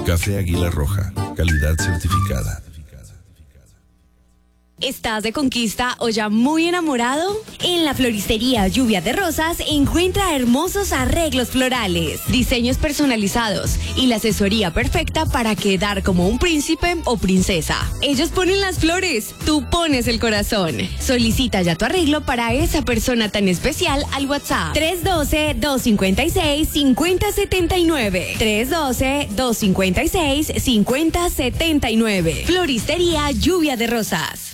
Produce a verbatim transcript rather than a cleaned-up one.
Café Águila Roja, calidad certificada. ¿Estás de conquista o ya muy enamorado? En la floristería Lluvia de Rosas encuentra hermosos arreglos florales, diseños personalizados y la asesoría perfecta para quedar como un príncipe o princesa. Ellos ponen las flores, tú pones el corazón. Solicita ya tu arreglo para esa persona tan especial al WhatsApp tres uno dos, dos cinco seis, cinco cero siete nueve. tres uno dos, dos cinco seis, cinco cero siete nueve. Floristería Lluvia de Rosas.